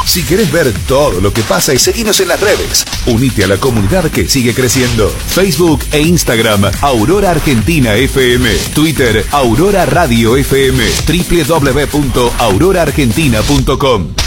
Si querés ver todo lo que pasa y seguinos en las redes, unite a la comunidad que sigue creciendo. Facebook e Instagram, Aurora Argentina FM. Twitter, Aurora Radio FM. www.auroraargentina.com.